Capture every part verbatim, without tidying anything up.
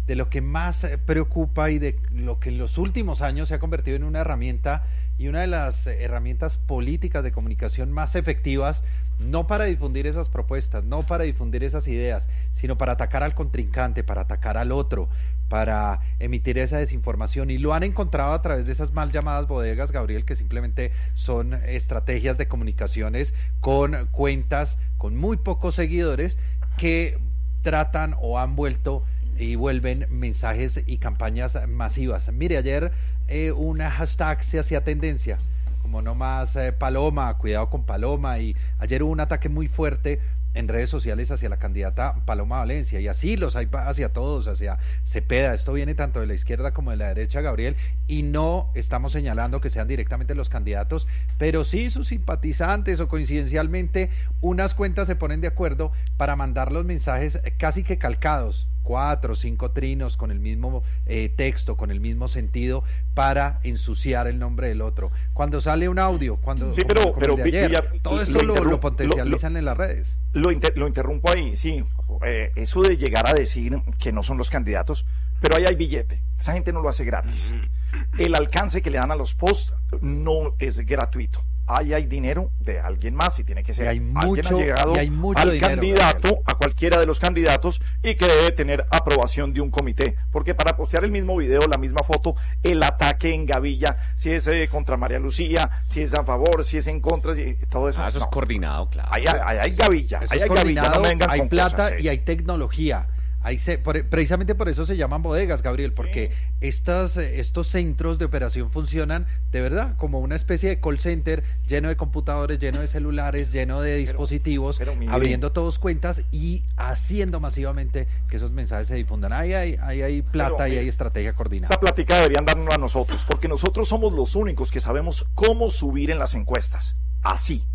de lo que más preocupa y de lo que en los últimos años se ha convertido en una herramienta y una de las herramientas políticas de comunicación más efectivas, no para difundir esas propuestas, no para difundir esas ideas, sino para atacar al contrincante, para atacar al otro, para emitir esa desinformación, y lo han encontrado a través de esas mal llamadas bodegas, Gabriel, que simplemente son estrategias de comunicaciones con cuentas con muy pocos seguidores que tratan o han vuelto y vuelven mensajes y campañas masivas. Mire, ayer eh, una hashtag se hacía tendencia, como no más eh, Paloma, cuidado con Paloma, y ayer hubo un ataque muy fuerte en redes sociales hacia la candidata Paloma Valencia, y así los hay hacia todos, hacia Cepeda. Esto viene tanto de la izquierda como de la derecha, Gabriel, y no estamos señalando que sean directamente los candidatos, pero sí sus simpatizantes, o coincidencialmente unas cuentas se ponen de acuerdo para mandar los mensajes casi que calcados, cuatro o cinco trinos con el mismo eh, texto, con el mismo sentido, para ensuciar el nombre del otro. Cuando sale un audio, cuando sí, pero, como, como pero el de ayer, ya, todo esto lo, lo, lo potencializan lo, lo, en las redes. Lo, inter, lo interrumpo ahí, sí. Eh, eso de llegar a decir que no son los candidatos, pero ahí hay billete. Esa gente no lo hace gratis. El alcance que le dan a los posts no es gratuito. Ahí hay dinero de alguien más, y tiene que ser y hay alguien mucho, ha llegado y hay mucho al dinero, candidato, Gabriel, a cualquiera de los candidatos, y que debe tener aprobación de un comité, porque para postear el mismo video, la misma foto, el ataque en gavilla, si es eh, contra María Lucía, si es a favor, si es en contra, si, todo eso. Ah, eso no. es coordinado, claro. Ahí hay, hay, hay gavilla, eso ahí es hay gavilla, no vengan hay con plata cosas, y hay tecnología. Ahí se, por, precisamente por eso se llaman bodegas, Gabriel, porque sí. estas, estos centros de operación funcionan de verdad como una especie de call center, lleno de computadores, lleno de celulares, lleno de dispositivos, pero, pero abriendo todos cuentas y haciendo masivamente que esos mensajes se difundan. Ahí hay, ahí hay plata pero, y hay estrategia coordinada. Esa plática deberían darnos a nosotros, porque nosotros somos los únicos que sabemos cómo subir en las encuestas. Así.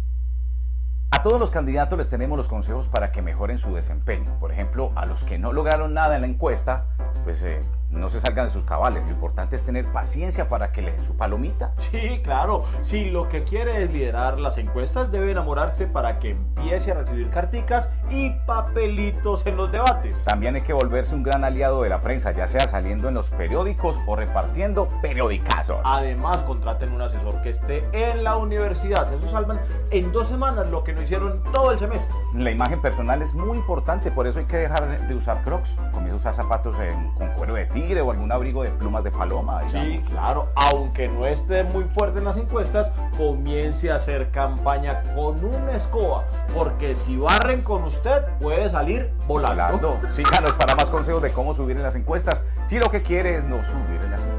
A todos los candidatos les tenemos los consejos para que mejoren su desempeño. Por ejemplo, a los que no lograron nada en la encuesta, pues eh, no se salgan de sus cabales. Lo importante es tener paciencia para que le den su palomita. Sí, claro. Si lo que quiere es liderar las encuestas, debe enamorarse para que empiece a recibir carticas y papelitos en los debates. También hay que volverse un gran aliado de la prensa, ya sea saliendo en los periódicos o repartiendo periodicazos. Además, contraten un asesor que esté en la universidad. Eso salvan en dos semanas lo que no hicieron todo el semestre. La imagen personal es muy importante, por eso hay que dejar de usar Crocs. Comienza a usar zapatos en, con cuero de tigre o algún abrigo de plumas de paloma. Digamos. Sí, claro. Aunque no esté muy fuerte en las encuestas, comience a hacer campaña con una escoba, porque si barren con usted, puede salir volando. volando. Síganos para más consejos de cómo subir en las encuestas, si lo que quiere es no subir en las encuestas.